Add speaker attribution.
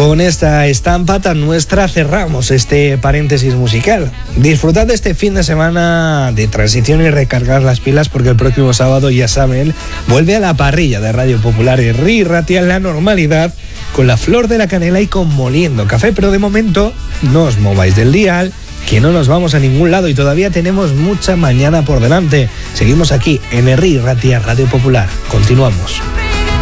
Speaker 1: Con esta estampa tan nuestra cerramos este paréntesis musical. Disfrutad de este fin de semana de transición y recargar las pilas, porque el próximo sábado, ya saben, vuelve a la parrilla de Radio Popular y Herri Ratia en la normalidad, con la flor de la canela y con Moliendo Café. Pero de momento no os mováis del dial, que no nos vamos a ningún lado y todavía tenemos mucha mañana por delante. Seguimos aquí en Herri Ratia Radio Popular. Continuamos.